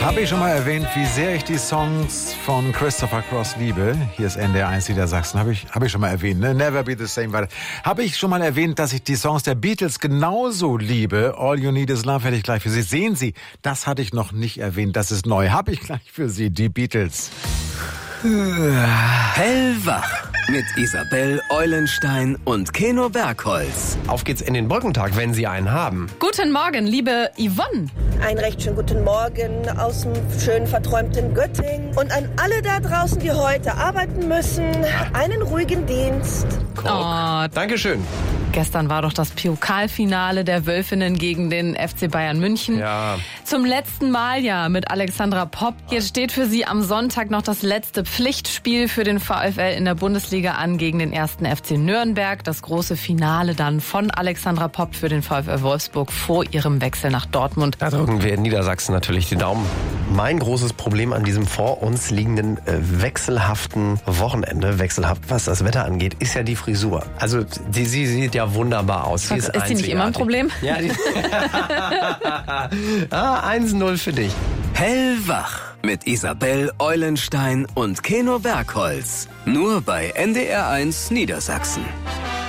Habe ich schon mal erwähnt, wie sehr ich die Songs von Christopher Cross liebe? Hier ist NDR 1 Niedersachsen. Habe ich schon mal erwähnt, ne? Never Be the Same. Habe ich schon mal erwähnt, dass ich die Songs der Beatles genauso liebe? All You Need Is Love hätte ich gleich für Sie. Sehen Sie, das hatte ich noch nicht erwähnt. Das ist neu. Habe ich gleich für Sie, die Beatles. Hellwach mit Isabel Eulenstein und Keno Bergholz. Auf geht's in den Brückentag, wenn Sie einen haben. Guten Morgen, liebe Yvonne. Einen recht schönen guten Morgen aus dem schön verträumten Göttingen. Und an alle da draußen, die heute arbeiten müssen, einen ruhigen Dienst. Oh, Dankeschön. gestern war doch das Pokalfinale der Wölfinnen gegen den FC Bayern München. Ja. Zum letzten Mal ja mit Alexandra Popp. Jetzt steht für sie am Sonntag noch das letzte Pflichtspiel für den VfL in der Bundesliga an gegen den 1. FC Nürnberg. Das große Finale dann von Alexandra Popp für den VfL Wolfsburg vor ihrem Wechsel nach Dortmund. Da drücken wir in Niedersachsen natürlich die Daumen. Mein großes Problem an diesem vor uns liegenden wechselhaften Wochenende, wechselhaft was das Wetter angeht, ist ja die Frisur. Also sie sieht ja wunderbar aus. Ist die nicht immer ein Problem? Ja, 1-0 für dich. Hellwach mit Isabel Eulenstein und Keno Bergholz. Nur bei NDR 1 Niedersachsen.